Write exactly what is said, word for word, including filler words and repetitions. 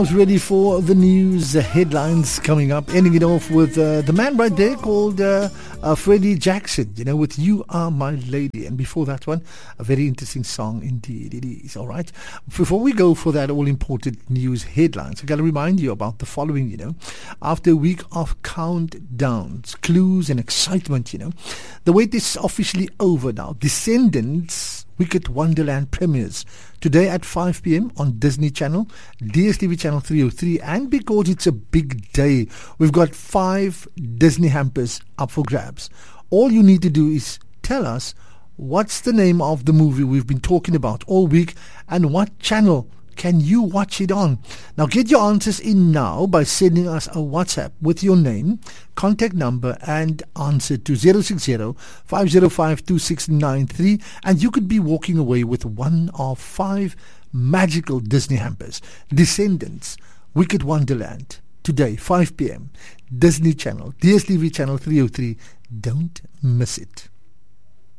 Ready for the news uh, headlines coming up, ending it off with uh, the man right there called uh, uh, Freddie Jackson, you know, with You Are My Lady. And before that one, a very interesting song indeed it is. All right. Before we go for that all important news headlines, I got to remind you about the following, you know. After a week of countdowns, clues and excitement, you know, the wait is officially over now. Descendants Wicked Wonderland premieres today at five p.m. on Disney Channel, D S T V Channel three oh three, and because it's a big day, we've got five Disney hampers up for grabs. All you need to do is tell us what's the name of the movie we've been talking about all week and what channel can you watch it on. Now get your answers in now by sending us a WhatsApp with your name, contact number and answer to zero six zero, five zero five, two six nine three, and you could be walking away with one of five magical Disney hampers. Descendants, Wicked Wonderland, today five p.m. Disney Channel, D S T V Channel three oh three. Don't miss it.